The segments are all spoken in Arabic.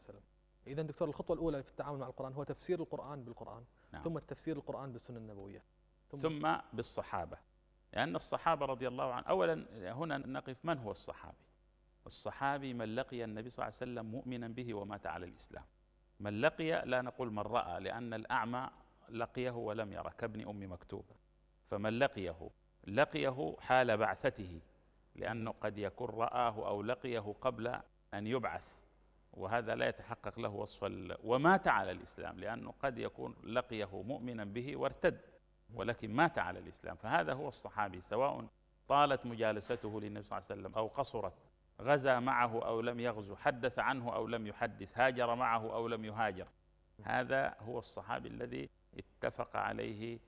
وسلم. إذا دكتور، الخطوة الأولى في التعامل مع القرآن هو تفسير القرآن بالقرآن، نعم. ثم تفسير القرآن بالسنة النبوية، ثم بالصحابة، لأن الصحابة رضي الله عنهم. أولا هنا نقف، من هو الصحابي؟ الصحابي من لقي النبي صلى الله عليه وسلم مؤمنا به ومات على الإسلام. من لقي، لا نقول من رأى، لأن الأعمى لقيه ولم يرى كابن أم مكتوب، فمن لقيه حال بعثته، لأنه قد يكون رآه أو لقيه قبل أن يبعث، وهذا لا يتحقق له وصف ومات على الإسلام، لأنه قد يكون لقيه مؤمنا به وارتد ولكن مات على الإسلام. فهذا هو الصحابي، سواء طالت مجالسته للنبي صلى الله عليه وسلم أو قصرت، غزا معه أو لم يغزو، حدث عنه أو لم يحدث، هاجر معه أو لم يهاجر. هذا هو الصحابي الذي اتفق عليه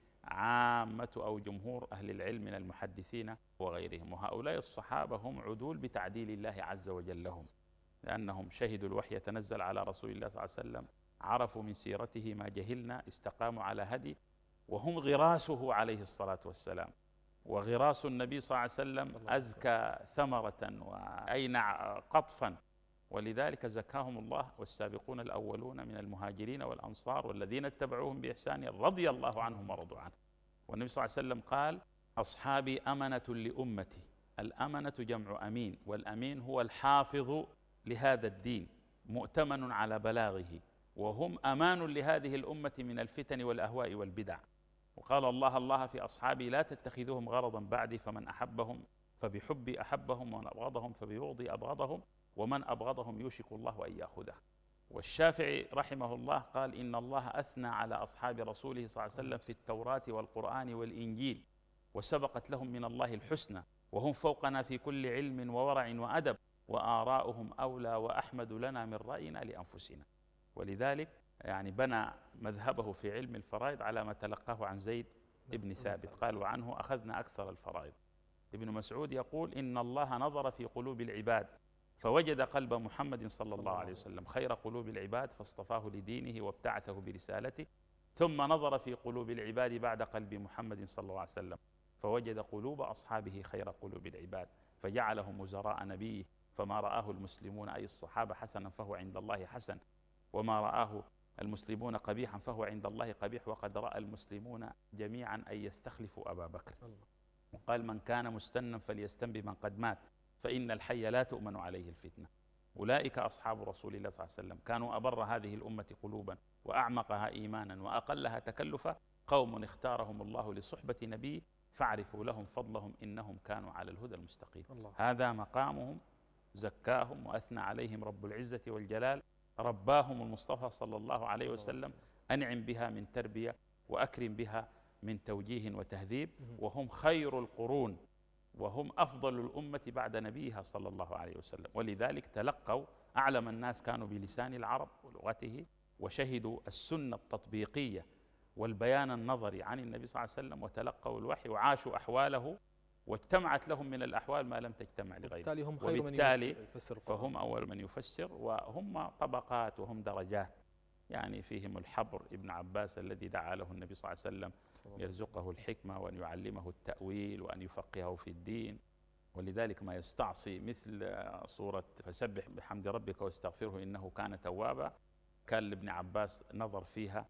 عامة أو جمهور أهل العلم من المحدثين وغيرهم. وهؤلاء الصحابة هم عدول بتعديل الله عز وجل لهم، لأنهم شهدوا الوحي يتنزل على رسول الله صلى الله عليه وسلم، عرفوا من سيرته ما جهلنا، استقاموا على هدي، وهم غراسه عليه الصلاة والسلام. وغراس النبي صلى الله عليه وسلم أزكى ثمرة وأينع قطفا، ولذلك زكاهم الله. والسابقون الأولون من المهاجرين والأنصار والذين اتبعوهم بإحسان رضي الله عنهم ورضوا عنه. والنبي صلى الله عليه وسلم قال: أصحابي أمنة لأمتي. الأمنة جمع أمين، والأمين هو الحافظ لهذا الدين، مؤتمن على بلاغه، وهم أمان لهذه الأمة من الفتن والأهواء والبدع. وقال الله في أصحابي: لا تتخذوهم غرضا بعدي، فمن أحبهم فبحبي أحبهم، ومن أبغضهم فببغضي أبغضهم، ومن أبغضهم يوشك الله أن يأخذه. والشافعي رحمه الله قال: إن الله أثنى على أصحاب رسوله صلى الله عليه وسلم في التوراة والقرآن والإنجيل، وسبقت لهم من الله الحسنى، وهم فوقنا في كل علم وورع وأدب، وآراؤهم أولى وأحمد لنا من رأينا لأنفسنا. ولذلك يعني بنى مذهبه في علم الفرائض على ما تلقاه عن زيد بن ثابت، قال: وعنه أخذنا أكثر الفرائض. ابن مسعود يقول: إن الله نظر في قلوب العباد فوجد قلب محمد صلى الله عليه وسلم خير قلوب العباد، فاصطفاه لدينه وابتعثه برسالته. ثم نظر في قلوب العباد بعد قلب محمد صلى الله عليه وسلم فوجد قلوب أصحابه خير قلوب العباد، فجعلهم وزراء نبيه. فما رآه المسلمون أي الصحابة حسنا فهو عند الله حسن، وما رآه المسلمون قبيحا فهو عند الله قبيح، وقد رأى المسلمون جميعا أن يستخلفوا أبا بكر. وقال: من كان مستنا فليستن بمن قد مات، فإن الحي لا تؤمن عليه الفتنة. أولئك أصحاب رسول الله صلى الله عليه وسلم، كانوا أبر هذه الأمة قلوبا وأعمقها إيمانا وأقلها تكلفا، قوم اختارهم الله لصحبة نبيه، فاعرفوا لهم فضلهم إنهم كانوا على الهدى المستقيم. هذا مقامهم، زكاهم وأثنى عليهم رب العزة والجلال، رباهم المصطفى صلى الله عليه وسلم، أنعم بها من تربية وأكرم بها من توجيه وتهذيب، وهم خير القرون، وهم أفضل الأمة بعد نبيها صلى الله عليه وسلم. ولذلك تلقوا، أعلم الناس كانوا بلسان العرب ولغته، وشهدوا السنة التطبيقية والبيان النظري عن النبي صلى الله عليه وسلم، وتلقوا الوحي وعاشوا أحواله، واجتمعت لهم من الأحوال ما لم تجتمع لغيرهم. وبالتالي هم خير من يفسر، فهم أول من يفسر، وهم طبقات وهم درجات. يعني فيهم الحبر ابن عباس الذي دعا له النبي صلى الله عليه وسلم يرزقه الحكمة وأن يعلمه التأويل وأن يفقهه في الدين. ولذلك ما يستعصي مثل صورة فسبح بحمد ربك واستغفره إنه كان توابا، كان لابن عباس نظر فيها،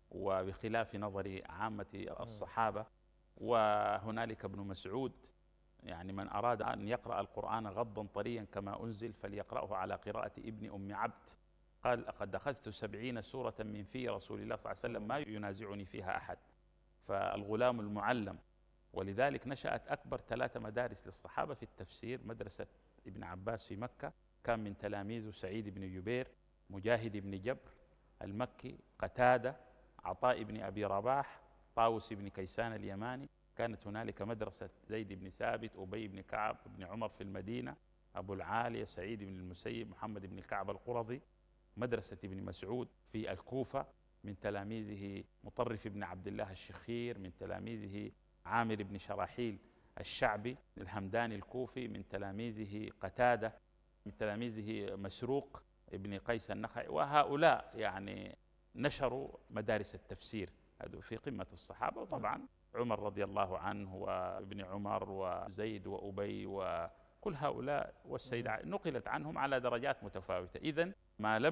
وبخلاف نظر عامة الصحابة. وهنالك ابن مسعود، يعني من أراد أن يقرأ القرآن غضا طريا كما أنزل فليقرأه على قراءة ابن أم عبد. قال: لقد أخذت 70 سورة من في رسول الله صلى الله عليه وسلم ما ينازعني فيها أحد. فالغلام المعلم. ولذلك نشأت أكبر 3 مدارس للصحابة في التفسير: مدرسة ابن عباس في مكة، كان من تلاميذه سعيد بن جبير، مجاهد بن جبر المكي، قتادة، عطاء بن أبي رباح، طاووس بن كيسان اليماني. كانت هنالك مدرسة زيد بن ثابت، أبي بن كعب بن عمر في المدينة، أبو العالية، سعيد بن المسيب، محمد بن الكعب القرظي. مدرسة ابن مسعود في الكوفة، من تلاميذه مطرف بن عبد الله الشخير، من تلاميذه عامر بن شراحيل الشعبي الهمداني الكوفي، من تلاميذه قتادة، من تلاميذه مسروق ابن قيس النخعي. وهؤلاء يعني نشروا مدارس التفسير، هذا في قمة الصحابة. وطبعا عمر رضي الله عنه وابن عمر وزيد وأبي وكل هؤلاء والسيدة نقلت عنهم على درجات متفاوتة. إذن ما لم